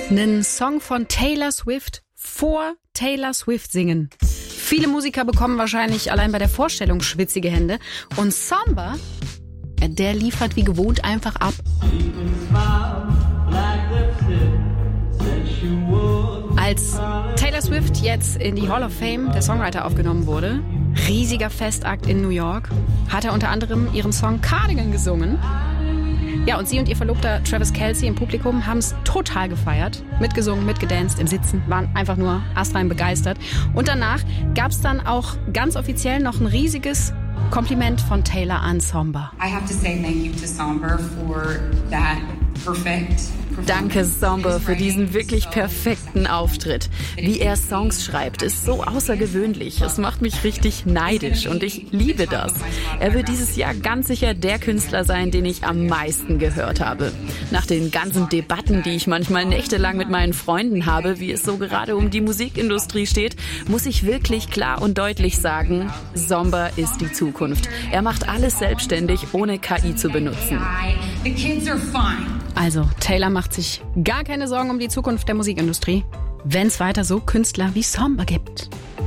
Einen Song von Taylor Swift vor Taylor Swift singen. Viele Musiker bekommen wahrscheinlich allein bei der Vorstellung schwitzige Hände. Und Samba, der liefert wie gewohnt einfach ab. Als Taylor Swift jetzt in die Hall of Fame der Songwriter aufgenommen wurde, riesiger Festakt in New York, hat er unter anderem ihren Song Cardigan gesungen. Ja, und sie und ihr Verlobter Travis Kelce im Publikum haben es total gefeiert. Mitgesungen, mitgedanced, im Sitzen, waren einfach nur astrein begeistert. Und danach gab es dann auch ganz offiziell noch ein riesiges Kompliment von Taylor an Samba. I have to say thank you to Samba for that perfect. Danke, Samba, für diesen wirklich perfekten Auftritt. Wie er Songs schreibt, ist so außergewöhnlich. Es macht mich richtig neidisch und ich liebe das. Er wird dieses Jahr ganz sicher der Künstler sein, den ich am meisten gehört habe. Nach den ganzen Debatten, die ich manchmal nächtelang mit meinen Freunden habe, wie es so gerade um die Musikindustrie steht, muss ich wirklich klar und deutlich sagen, Samba ist die Zukunft. Er macht alles selbstständig, ohne KI zu benutzen. The kids are fine. Also, Taylor macht sich gar keine Sorgen um die Zukunft der Musikindustrie, wenn es weiter so Künstler wie Samba gibt.